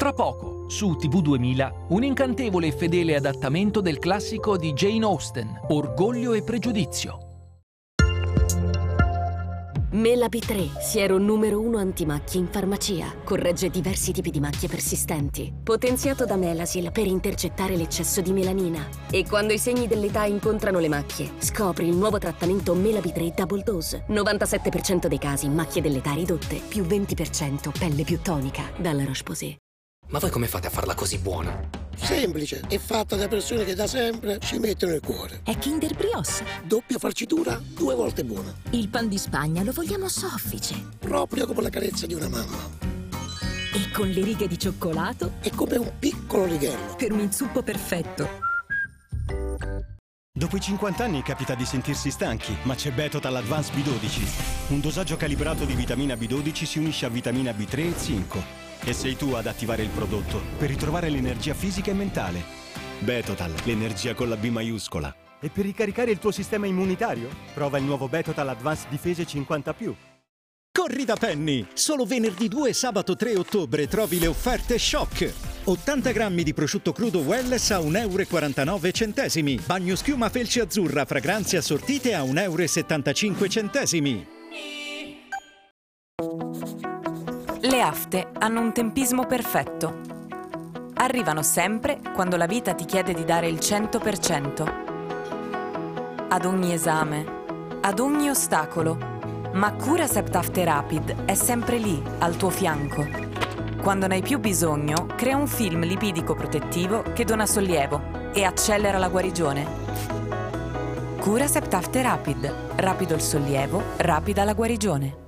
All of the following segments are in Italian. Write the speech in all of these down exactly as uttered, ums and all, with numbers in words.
Fra poco, su T V duemila, un incantevole e fedele adattamento del classico di Jane Austen, Orgoglio e Pregiudizio. Mela B tre, siero numero uno antimacchie in farmacia. Corregge diversi tipi di macchie persistenti. Potenziato da Melasil per intercettare l'eccesso di melanina. E quando i segni dell'età incontrano le macchie, scopri il nuovo trattamento Mela B tre Double Dose. novantasette per cento dei casi macchie dell'età ridotte, più venti per cento pelle più tonica. Dalla Roche-Posay. Ma voi come fate a farla così buona? Semplice, è fatta da persone che da sempre ci mettono il cuore. È Kinder Brioche. Doppia farcitura, due volte buona. Il pan di Spagna lo vogliamo soffice. Proprio come la carezza di una mamma. E con le righe di cioccolato? È come un piccolo righello. Per un inzuppo perfetto. Dopo i cinquanta anni capita di sentirsi stanchi, ma c'è Betotal Advance B dodici. Un dosaggio calibrato di vitamina B dodici si unisce a vitamina B tre e zinco. E sei tu ad attivare il prodotto per ritrovare l'energia fisica e mentale. Betotal, l'energia con la B maiuscola. E per ricaricare il tuo sistema immunitario? Prova il nuovo Betotal Advance Difese cinquanta più. Corri da Penny! Solo venerdì due e sabato tre ottobre trovi le offerte shock. ottanta grammi di prosciutto crudo Welles a un euro e quarantanove centesimi. Bagno schiuma felce azzurra fragranze assortite a un euro e settantacinque centesimi. Le afte hanno un tempismo perfetto. Arrivano sempre quando la vita ti chiede di dare il cento per cento. Ad ogni esame, ad ogni ostacolo. Ma Curacept After Rapid è sempre lì, al tuo fianco. Quando ne hai più bisogno, crea un film lipidico protettivo che dona sollievo e accelera la guarigione. Curacept After Rapid. Rapido il sollievo, rapida la guarigione.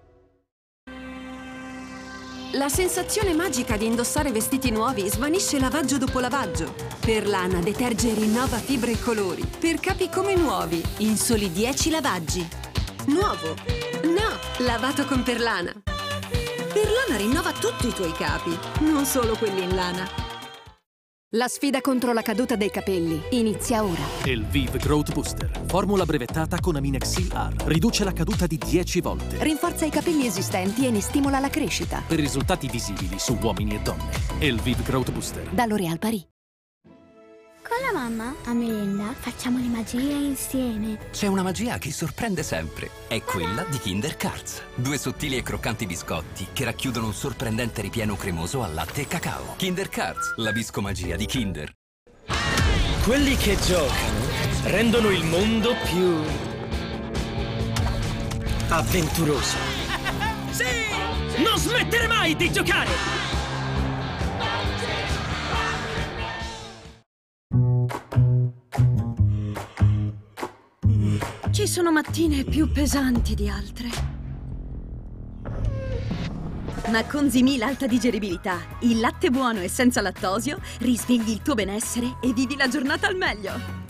La sensazione magica di indossare vestiti nuovi svanisce lavaggio dopo lavaggio. Perlana deterge e rinnova fibre e colori. Per capi come nuovi, in soli dieci lavaggi. Nuovo? No, lavato con Perlana. Perlana rinnova tutti i tuoi capi, non solo quelli in lana. La sfida contro la caduta dei capelli inizia ora. Elvive Growth Booster, formula brevettata con Aminexil R. Riduce la caduta di dieci volte. Rinforza i capelli esistenti e ne stimola la crescita. Per risultati visibili su uomini e donne. Elvive Growth Booster. Da L'Oréal Paris. Con la mamma, a merenda, facciamo le magie insieme. C'è una magia che sorprende sempre. È quella di Kinder Cards. Due sottili e croccanti biscotti che racchiudono un sorprendente ripieno cremoso al latte e cacao. Kinder Cards, la biscomagia di Kinder. Quelli che giocano rendono il mondo più avventuroso. Sì! Non smettere mai di giocare! Ci sono mattine più pesanti di altre. Ma con Zimil alta digeribilità, il latte buono e senza lattosio, risvegli il tuo benessere e vivi la giornata al meglio.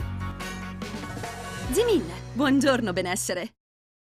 Zimil, buongiorno benessere.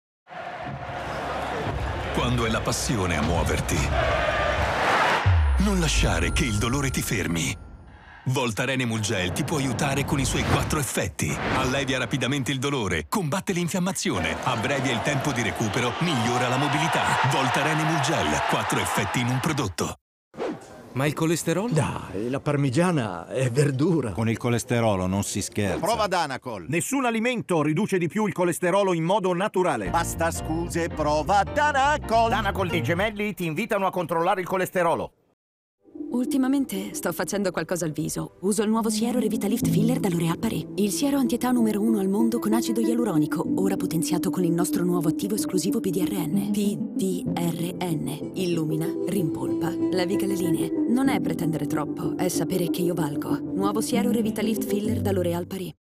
Quando è la passione a muoverti, non lasciare che il dolore ti fermi. Voltaren Emulgel ti può aiutare con i suoi quattro effetti. Allevia rapidamente il dolore, combatte l'infiammazione, abbrevia il tempo di recupero, migliora la mobilità. Voltaren Emulgel, quattro effetti in un prodotto. Ma il colesterolo? Dai, la parmigiana è verdura. Con il colesterolo non si scherza. Prova Danacol. Nessun alimento riduce di più il colesterolo in modo naturale. Basta scuse, prova Danacol. Danacol e Gemelli ti invitano a controllare il colesterolo. Ultimamente sto facendo qualcosa al viso. Uso il nuovo siero Revitalift Filler da L'Oréal Paris. Il siero antietà numero uno al mondo con acido ialuronico, ora potenziato con il nostro nuovo attivo esclusivo P D R N. P D R N. Illumina, rimpolpa, leviga le linee. Non è pretendere troppo, è sapere che io valgo. Nuovo siero Revitalift Filler da L'Oréal Paris.